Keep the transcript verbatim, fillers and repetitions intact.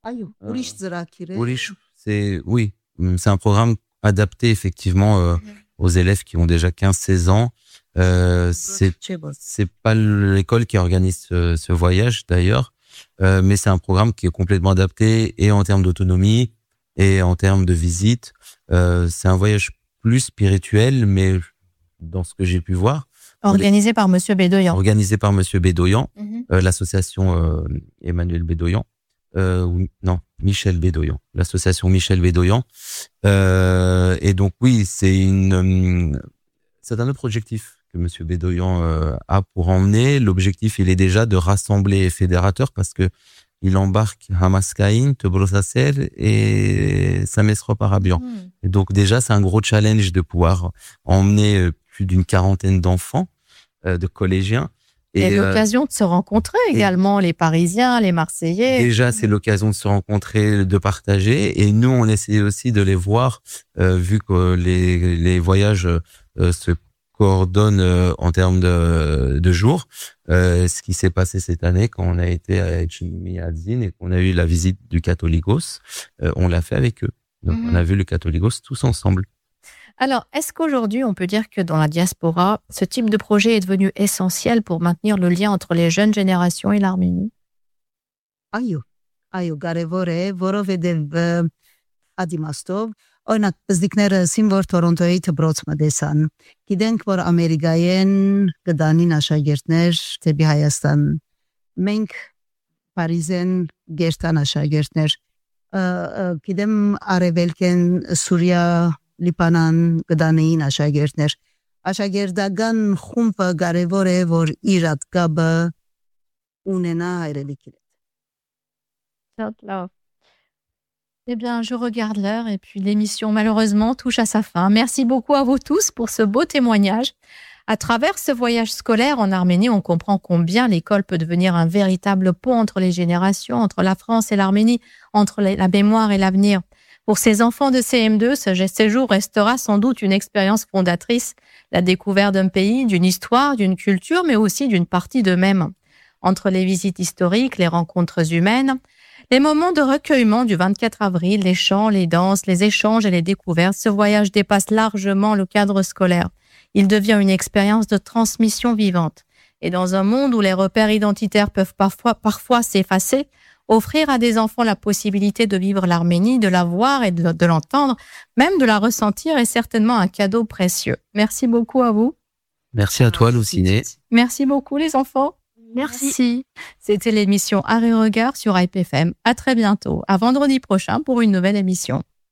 Euh, Urish, c'est, oui, c'est un programme adapté effectivement euh, aux élèves qui ont déjà quinze seize ans. Euh, c'est, c'est pas l'école qui organise ce, ce voyage d'ailleurs, euh, mais c'est un programme qui est complètement adapté et en termes d'autonomie et en termes de visite. Euh, c'est un voyage plus spirituel, mais dans ce que j'ai pu voir. Organisé les... par Monsieur Bédoyan. Organisé par Monsieur Bédoyan, mm-hmm. euh, l'association euh, Emmanuel Bédoyan. Euh, non, Michel Bédoyan, l'association Michel Bédoyan. Euh, et donc oui, c'est une, c'est un autre objectif que Monsieur Bédoyan euh, a pour emmener. L'objectif, il est déjà de rassembler les fédérateurs parce que il embarque Hamaskaïn, Tebrosassel et Samesrop Arabian. Mmh. Et donc déjà, c'est un gros challenge de pouvoir emmener plus d'une quarantaine d'enfants, euh, de collégiens. Et, et l'occasion euh, de se rencontrer également, les Parisiens, les Marseillais. Déjà, c'est l'occasion de se rencontrer, de partager. Et nous, on essaie aussi de les voir, euh, vu que les, les voyages euh, se coordonnent euh, en termes de, de jours. Euh, ce qui s'est passé cette année quand on a été à Etchimiadzin et qu'on a eu la visite du Catholicos, euh, on l'a fait avec eux. Donc, mmh. on a vu le Catholicos tous ensemble. Alors, est-ce qu'aujourd'hui, on peut dire que dans la diaspora, ce type de projet est devenu essentiel pour maintenir le lien entre les jeunes générations et l'Arménie? Այո, այո, կարևոր է, որովհետև ադիմաստով, օրինակ, բզդիկները սիմվոր Թորոնտոյի դպրոցը դեսան, գիտենք, որ Ամերիկայեն կդանին աշակերտներ դեպի Հայաստան, մենք Փարիզեն գերտան աշակերտներ, գիտեմ Արևելքեն Սուրիա Լիբանան կդանեին աշակերտներ, աշակերտական խումբը կարևոր է, որ իր ատկաբը ունենա հայրենիքին։ Eh bien, je regarde l'heure et puis l'émission, malheureusement, touche à sa fin. Merci beaucoup à vous tous pour ce beau témoignage. À travers ce voyage scolaire en Arménie, on comprend combien l'école peut devenir un véritable pont entre les générations, entre la France et l'Arménie, entre la mémoire et l'avenir. Pour ces enfants de C M deux, ce séjour restera sans doute une expérience fondatrice, la découverte d'un pays, d'une histoire, d'une culture, mais aussi d'une partie d'eux-mêmes. Entre les visites historiques, les rencontres humaines, les moments de recueillement du vingt-quatre avril, les chants, les danses, les échanges et les découvertes, ce voyage dépasse largement le cadre scolaire. Il devient une expérience de transmission vivante. Et dans un monde où les repères identitaires peuvent parfois, parfois s'effacer, offrir à des enfants la possibilité de vivre l'Arménie, de la voir et de, de l'entendre, même de la ressentir, est certainement un cadeau précieux. Merci beaucoup à vous. Merci à toi, Louciné. Merci beaucoup, les enfants. Merci. Merci. C'était l'émission Arrêt Regard sur I P F M. À très bientôt. À vendredi prochain pour une nouvelle émission.